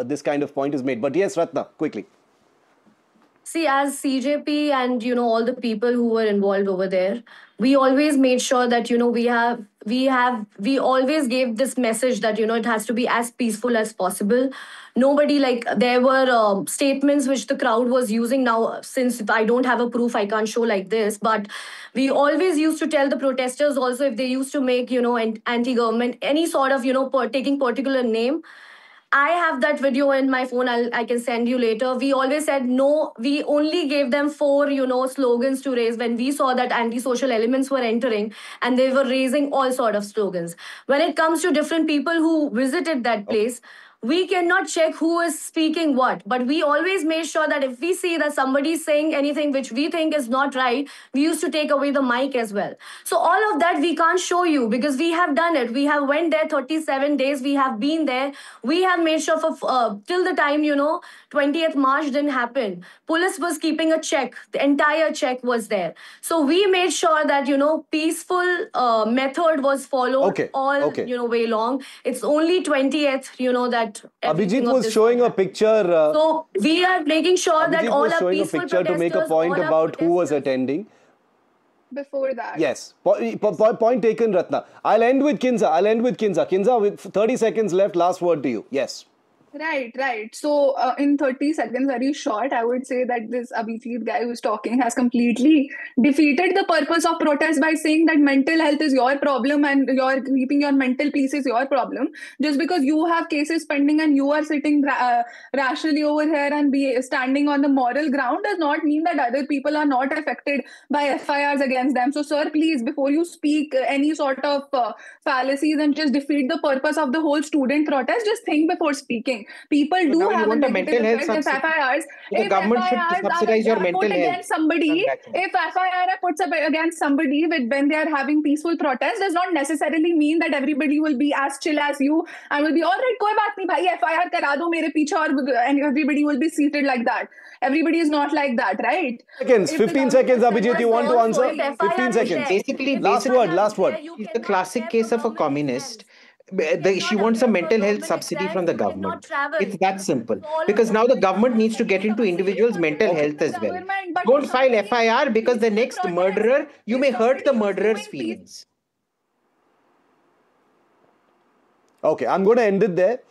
this kind of point is made. But yes, Ratna, quickly. See, as CJP and all the people who were involved over there, we always made sure that we always gave this message that it has to be as peaceful as possible. Nobody, like, there were statements which the crowd was using. Now, since I don't have a proof, I can't show like this, but we always used to tell the protesters also, if they used to make anti-government any sort of taking particular name. I have that video in my phone. I can send you later. We always said no. We only gave them 4, slogans to raise when we saw that anti-social elements were entering, and they were raising all sort of slogans. When it comes to different people who visited that place, we cannot check who is speaking what, but we always made sure that if we see that somebody is saying anything which we think is not right, we used to take away the mic as well. So all of that we can't show you because we have done it. We have went there 37 days. We have been there. We have made sure for till the time 20th March didn't happen. Police was keeping a check. The entire check was there. So we made sure that peaceful method was followed all way long. It's only 20th that Abhijit was showing a picture. So we are making sure Abhijit that all was our showing a peaceful picture to make a point about who was attending. Before that. Yes. Point taken, Ratna. I'll end with Kinza. Kinza, with 30 seconds left, last word to you. Yes. Right. So in 30 seconds, very short, I would say that this Abhijit guy who's talking has completely defeated the purpose of protest by saying that mental health is your problem and keeping your mental peace is your problem. Just because you have cases pending and you are sitting rationally over here and standing on the moral ground does not mean that other people are not affected by FIRs against them. So sir, please, before you speak any sort of fallacies and just defeat the purpose of the whole student protest, just think before speaking. People do have a mental health subsidy. The government should subsidize your mental health. If FIR puts up against somebody when they are having peaceful protest, does not necessarily mean that everybody will be as chill as you and will be all right. कोई बात नहीं भाई, FIR करा दो मेरे पीछे and everybody will be seated like that. Everybody is not like that, right? 15 seconds, Abhijit, you want to answer? 15 seconds. Basically, last word. She's the classic case of a communist. She wants a mental health subsidy from the government. It's that simple. Because now the government needs to get into individuals' mental health as well. Don't file FIR because the next murderer, you may hurt the murderer's feelings. Okay, I'm going to end it there.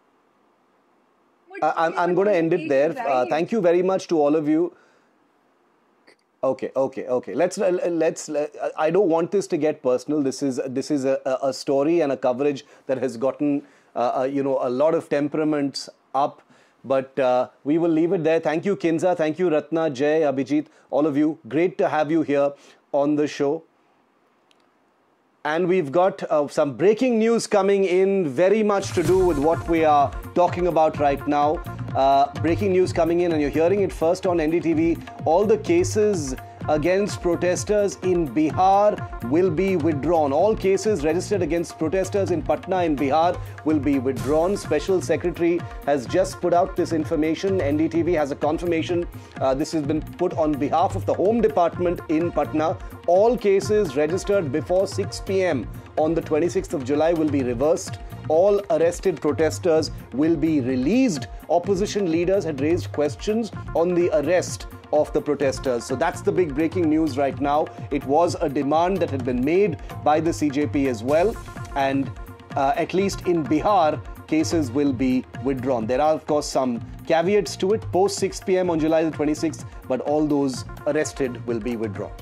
I'm going to end it there. Thank you very much to all of you. Okay. Let's. I don't want this to get personal. This is a story and a coverage that has gotten a lot of temperaments up. But we will leave it there. Thank you, Kinza. Thank you, Ratna, Jay, Abhijit, all of you. Great to have you here on the show. And we've got some breaking news coming in, very much to do with what we are talking about right now. Breaking news coming in, and you're hearing it first on NDTV. All the cases against protesters in Bihar will be withdrawn. All cases registered against protesters in Patna in Bihar will be withdrawn. Special Secretary has just put out this information. NDTV has a confirmation. This has been put on behalf of the Home Department in Patna. All cases registered before 6 p.m. on the 26th of July will be reversed. All arrested protesters will be released. Opposition leaders had raised questions on the arrest of the protesters. So that's the big breaking news right now. It was a demand that had been made by the CJP as well. And at least in Bihar, cases will be withdrawn. There are, of course, some caveats to it post 6 p.m. on July the 26th, but all those arrested will be withdrawn.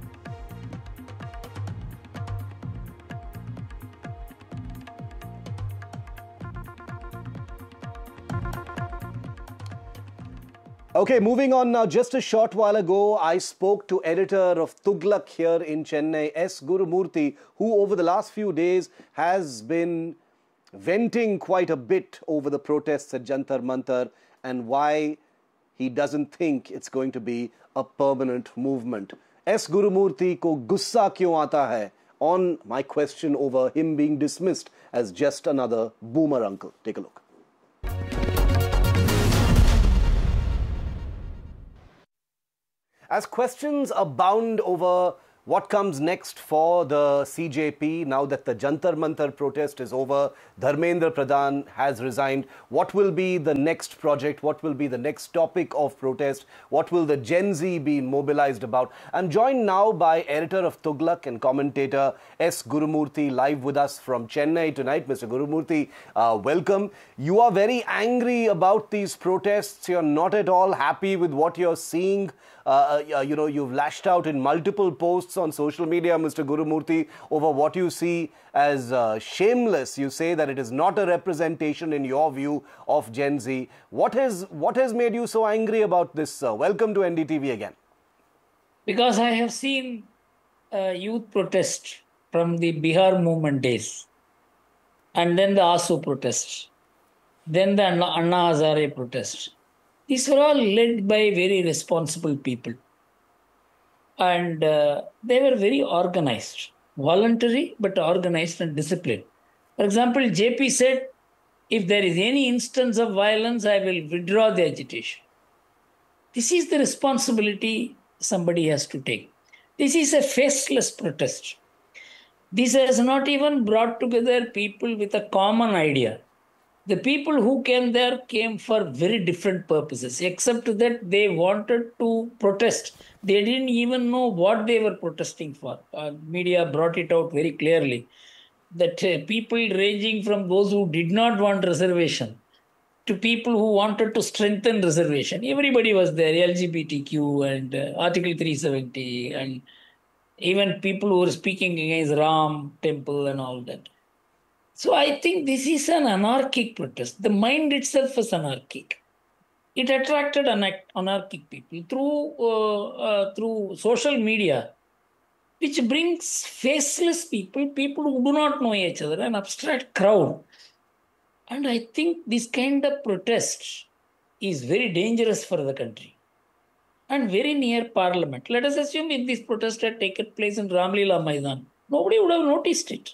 Okay, moving on now. Just a short while ago, I spoke to editor of Tughlaq here in Chennai, S. Gurumurthy, who over the last few days has been venting quite a bit over the protests at Jantar Mantar and why he doesn't think it's going to be a permanent movement. S. Gurumurthy ko gussa kyun aata hai? On my question over him being dismissed as just another boomer uncle. Take a look. As questions abound over What comes next for the CJP now that the Jantar Mantar protest is over? Dharmendra Pradhan has resigned. What will be the next project? What will be the next topic of protest? What will the Gen Z be mobilized about? I'm joined now by editor of Tughlaq and commentator S. Gurumurthy, live with us from Chennai tonight. Mr. Gurumurthy, welcome. You are very angry about these protests. You're not at all happy with what you're seeing. You've lashed out in multiple posts on social media, Mr. Gurumurthy, over what you see as shameless. You say that it is not a representation, in your view, of Gen Z. What has made you so angry about this? Welcome to NDTV again. Because I have seen youth protest from the Bihar movement days, and then the ASU protest, then the Anna Hazare protest. These were all led by very responsible people. And they were very organized, voluntary, but organized and disciplined. For example, JP said, if there is any instance of violence, I will withdraw the agitation. This is the responsibility somebody has to take. This is a faceless protest. This has not even brought together people with a common idea. The people who came there came for very different purposes, except that they wanted to protest. They didn't even know what they were protesting for. Media brought it out very clearly, that people ranging from those who did not want reservation to people who wanted to strengthen reservation. Everybody was there, LGBTQ and Article 370, and even people who were speaking against Ram temple and all that. So I think this is an anarchic protest. The mind itself is anarchic. It attracted anarchic people through social media, which brings faceless people, people who do not know each other, an abstract crowd. And I think this kind of protest is very dangerous for the country and very near Parliament. Let us assume if this protest had taken place in Ramlila Maidan, nobody would have noticed it.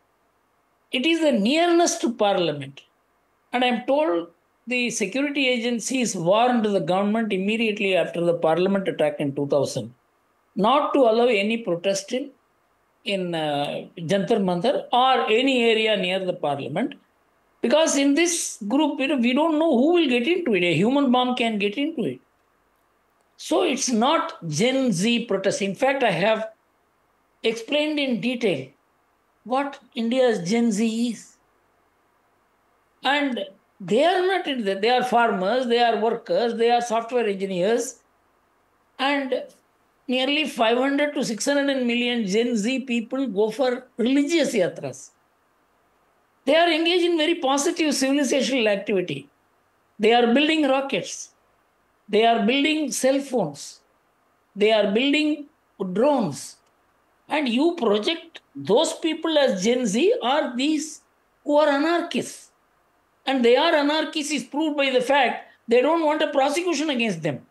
It is the nearness to Parliament. And I'm told the security agencies warned the government immediately after the Parliament attack in 2000 not to allow any protest in Jantar Mantar or any area near the Parliament. Because in this group, we don't know who will get into it. A human bomb can get into it. So it's not Gen Z protest. In fact, I have explained in detail what India's Gen Z is. And they are not in there. They are farmers, they are workers, they are software engineers. And nearly 500 to 600 million Gen Z people go for religious yatras. They are engaged in very positive civilizational activity. They are building rockets. They are building cell phones. They are building drones. And you project those people as Gen Z are these who are anarchists. And they are anarchists is proved by the fact they don't want a prosecution against them.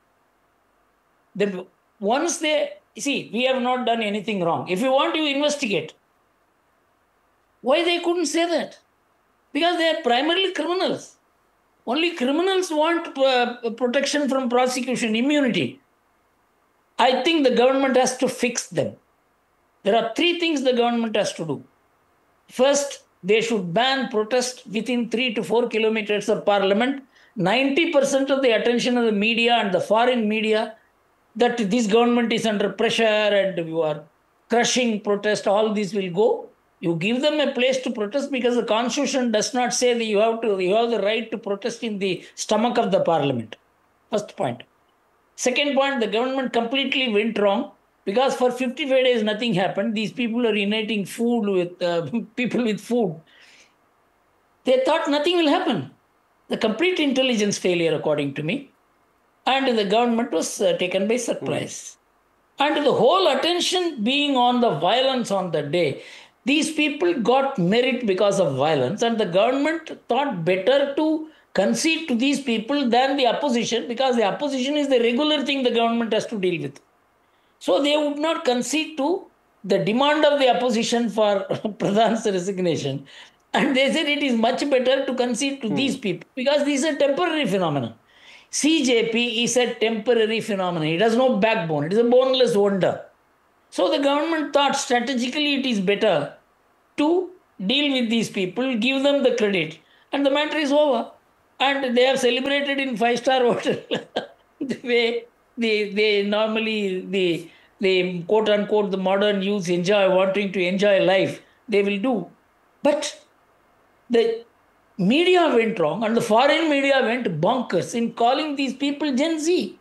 Once they, see, we have not done anything wrong. If you want, you investigate. Why they couldn't say that? Because they are primarily criminals. Only criminals want protection from prosecution, immunity. I think the government has to fix them. There are three things the government has to do. First, they should ban protest within 3 to 4 kilometers of Parliament. 90% of the attention of the media and the foreign media that this government is under pressure and you are crushing protest, all this will go. You give them a place to protest because the constitution does not say that you have the right to protest in the stomach of the Parliament. First point. Second point, the government completely went wrong. Because for 55 days, nothing happened. These people are uniting food with people with food. They thought nothing will happen. The complete intelligence failure, according to me. And the government was taken by surprise. And the whole attention being on the violence on the day. These people got merit because of violence. And the government thought better to concede to these people than the opposition. Because the opposition is the regular thing the government has to deal with. So they would not concede to the demand of the opposition for Pradhan's resignation. And they said it is much better to concede to these people because this is a temporary phenomenon. CJP is a temporary phenomenon. It has no backbone. It is a boneless wonder. So the government thought strategically it is better to deal with these people, give them the credit, and the matter is over. And they have celebrated in five-star hotel the way they normally the quote unquote the modern youth enjoy, wanting to enjoy life, they will do. But the media went wrong and the foreign media went bonkers in calling these people Gen Z.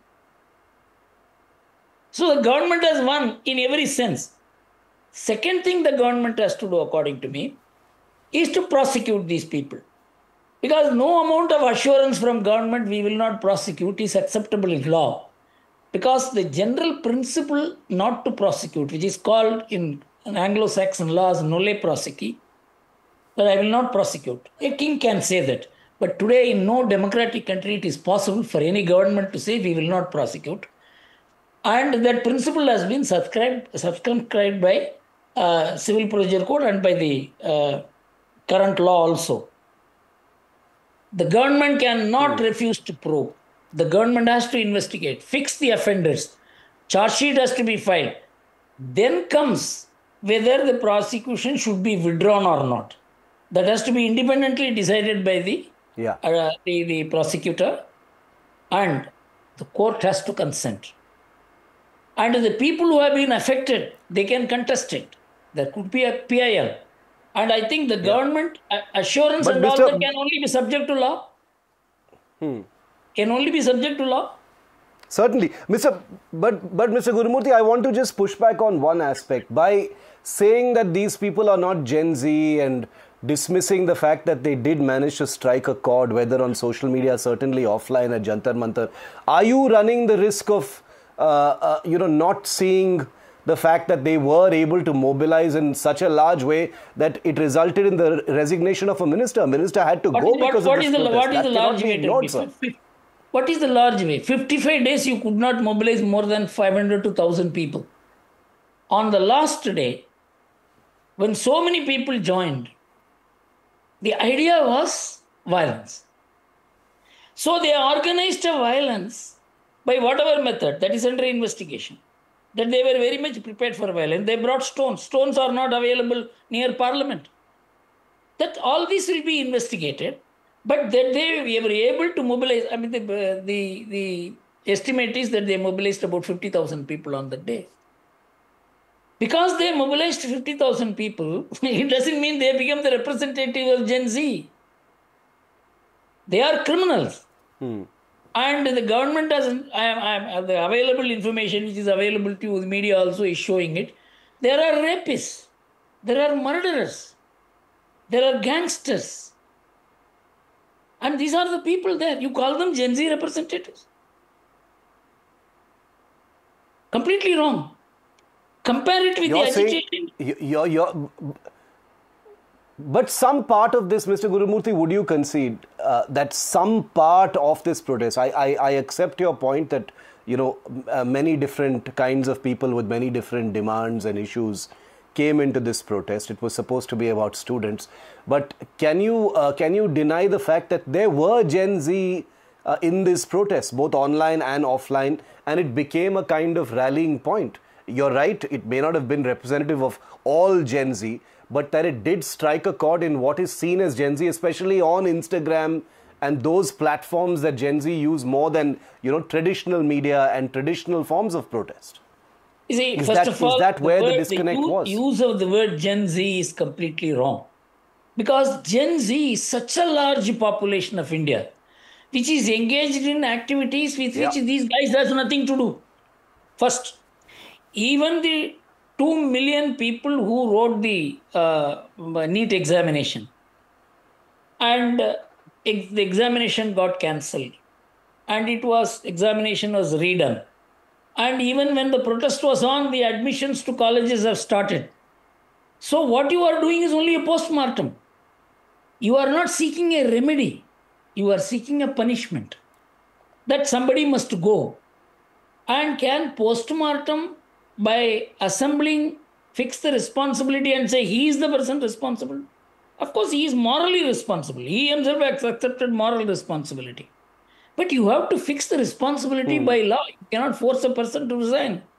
So the government has won in every sense. Second thing the government has to do, according to me, is to prosecute these people. Because no amount of assurance from government we will not prosecute is acceptable in law. Because the general principle not to prosecute, which is called in Anglo-Saxon laws nolle prosequi, that I will not prosecute. A king can say that. But today in no democratic country it is possible for any government to say we will not prosecute. And that principle has been subscribed by Civil Procedure Code and by the current law also. The government cannot refuse to probe. The government has to investigate, fix the offenders. Charge sheet has to be filed. Then comes whether the prosecution should be withdrawn or not. That has to be independently decided by the prosecutor, and the court has to consent. And the people who have been affected, they can contest it. There could be a PIL. And I think the government assurance and all that can only be subject to law. Can only be subject to law. Certainly. Mr. Gurumurthy, I want to just push back on one aspect. By saying that these people are not Gen Z and dismissing the fact that they did manage to strike a chord, whether on social media, certainly offline at Jantar Mantar, are you running the risk of not seeing the fact that they were able to mobilize in such a large way that it resulted in the resignation of a minister? A minister had to go because of this protest. What is the large way? What is the large way? 55 days you could not mobilize more than 500 to 1,000 people. On the last day, when so many people joined, the idea was violence. So they organized a violence by whatever method that is under investigation. That they were very much prepared for violence. They brought stones. Stones are not available near Parliament. That all this will be investigated, but that they were able to mobilize. I mean, the estimate is that they mobilized about 50,000 people on that day. Because they mobilized 50,000 people, it doesn't mean they become the representative of Gen Z. They are criminals. And the government doesn't, the available information which is available to the media also is showing it. There are rapists, there are murderers, there are gangsters. And these are the people there. You call them Gen Z representatives. Completely wrong. Compare it with the agitation. But some part of this, Mr. Gurumurthy, would you concede that some part of this protest, I accept your point that, many different kinds of people with many different demands and issues came into this protest. It was supposed to be about students. But can you deny the fact that there were Gen Z in this protest, both online and offline, and it became a kind of rallying point? You're right, it may not have been representative of all Gen Z, but that it did strike a chord in what is seen as Gen Z, especially on Instagram and those platforms that Gen Z use more than, traditional media and traditional forms of protest. You see, is that where the disconnect was? The use of the word Gen Z is completely wrong. Because Gen Z is such a large population of India, which is engaged in activities with which these guys has nothing to do. First, even the 2 million people who wrote the NEET examination and the examination got cancelled and examination was redone. And even when the protest was on, the admissions to colleges have started. So what you are doing is only a post-mortem. You are not seeking a remedy. You are seeking a punishment. That somebody must go. And can post-mortem, by assembling, fix the responsibility and say he is the person responsible? Of course, he is morally responsible. He himself has accepted moral responsibility. But you have to fix the responsibility by law. You cannot force a person to resign.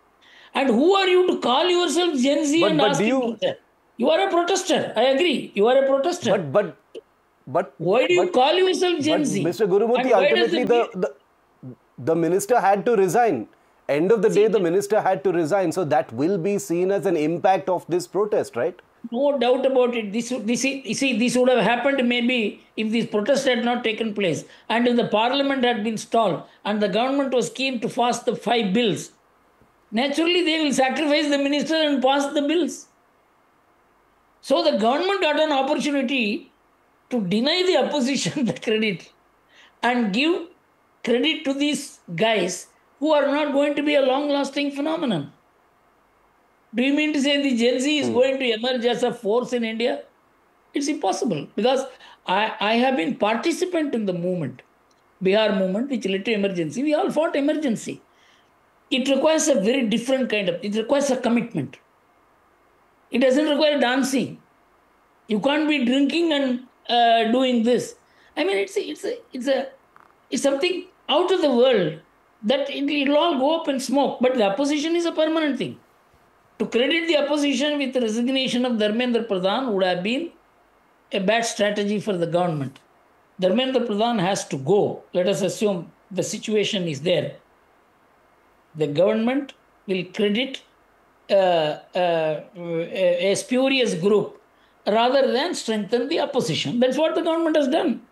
And who are you to call yourself Gen Z and ask you? You are a protester. I agree. You are a protester. But why do you call yourself Gen Z? Mr. Gurumurthy, ultimately the minister had to resign. End of the day, the minister had to resign. So that will be seen as an impact of this protest, right? No doubt about it. This would have happened maybe if this protest had not taken place and if the parliament had been stalled and the government was keen to pass the 5 bills. Naturally, they will sacrifice the minister and pass the bills. So the government got an opportunity to deny the opposition the credit and give credit to these guys who are not going to be a long-lasting phenomenon. Do you mean to say the Gen Z is going to emerge as a force in India? It's impossible because I have been participant in the movement, Bihar movement, which led to emergency. We all fought emergency. It requires a very different it requires a commitment. It doesn't require dancing. You can't be drinking and doing this. I mean, it's something out of the world that it'll all go up in smoke. But the opposition is a permanent thing. To credit the opposition with the resignation of Dharmendra Pradhan would have been a bad strategy for the government. Dharmendra Pradhan has to go. Let us assume the situation is there. The government will credit a spurious group rather than strengthen the opposition. That's what the government has done.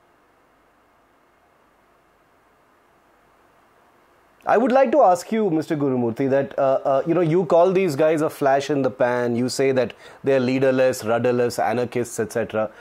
I would like to ask you, Mr. Gurumurthy, that you call these guys a flash in the pan. You say that they're leaderless, rudderless, anarchists, etc.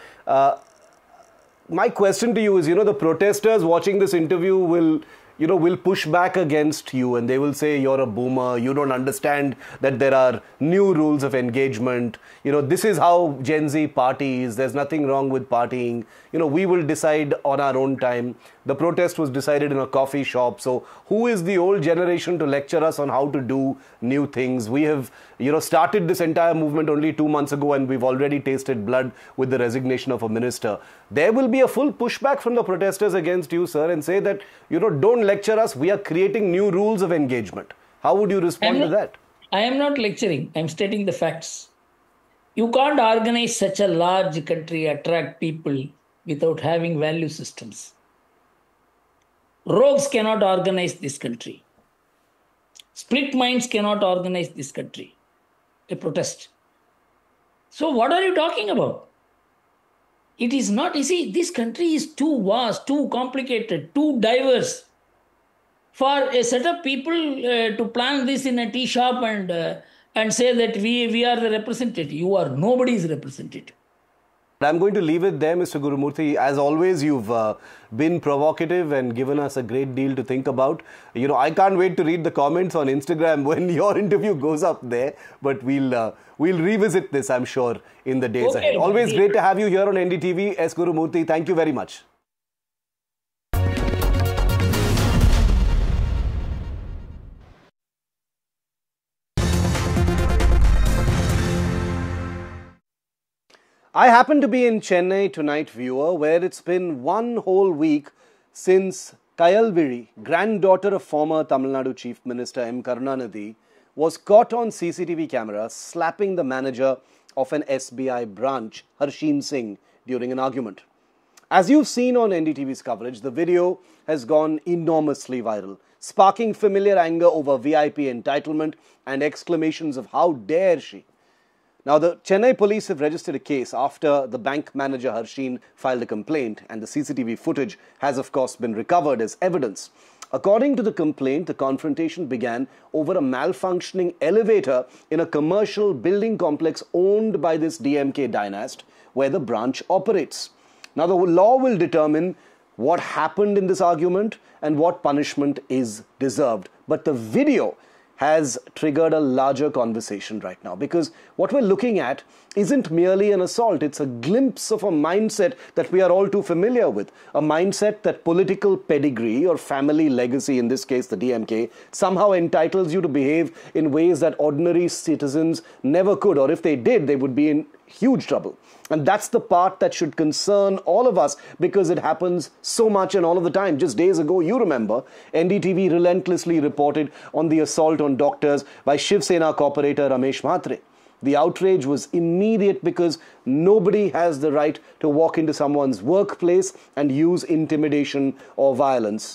My question to you is, the protesters watching this interview will push back against you and they will say you're a boomer, you don't understand that there are new rules of engagement. This is how Gen Z parties, there's nothing wrong with partying. We will decide on our own time. The protest was decided in a coffee shop. So who is the old generation to lecture us on how to do new things? We have, started this entire movement only 2 months ago and we've already tasted blood with the resignation of a minister. There will be a full pushback from the protesters against you, sir, and say that, don't lecture us. We are creating new rules of engagement. How would you respond to that? I am not lecturing. I'm stating the facts. You can't organize such a large country, attract people without having value systems. Rogues cannot organize this country. Split minds cannot organize this country. A protest. So what are you talking about? It is not, this country is too vast, too complicated, too diverse for a set of people to plan this in a tea shop and say that we are the representative. You are nobody's representative. I'm going to leave it there, Mr. Gurumurthy. As always, you've been provocative and given us a great deal to think about. I can't wait to read the comments on Instagram when your interview goes up there. But we'll revisit this, I'm sure, in the days ahead. Always great to have you here on NDTV. S. Gurumurthy, thank you very much. I happen to be in Chennai tonight, viewer, where it's been one whole week since Kayalviri, granddaughter of former Tamil Nadu Chief Minister M. Karunanidhi, was caught on CCTV camera slapping the manager of an SBI branch, Harsheen Singh, during an argument. As you've seen on NDTV's coverage, the video has gone enormously viral, sparking familiar anger over VIP entitlement and exclamations of "How dare she?" Now, the Chennai police have registered a case after the bank manager Harsheen filed a complaint, and the CCTV footage has, of course, been recovered as evidence. According to the complaint, the confrontation began over a malfunctioning elevator in a commercial building complex owned by this DMK dynast, where the branch operates. Now, the law will determine what happened in this argument and what punishment is deserved. But the video has triggered a larger conversation right now, because what we're looking at isn't merely an assault. It's a glimpse of a mindset that we are all too familiar with. A mindset that political pedigree or family legacy, in this case the DMK, somehow entitles you to behave in ways that ordinary citizens never could, or if they did, they would be huge trouble. And that's the part that should concern all of us, because it happens so much and all of the time. Just days ago, you remember, NDTV relentlessly reported on the assault on doctors by Shiv Sena corporator Ramesh Mhatre. The outrage was immediate because nobody has the right to walk into someone's workplace and use intimidation or violence.